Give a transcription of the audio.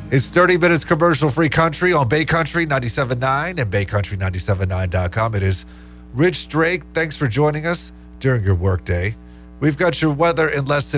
It's 30 minutes commercial-free country on Bay Country 97.9 and BayCountry979.com. It is Rich Drake. Thanks for joining us during your workday. We've got your weather in less than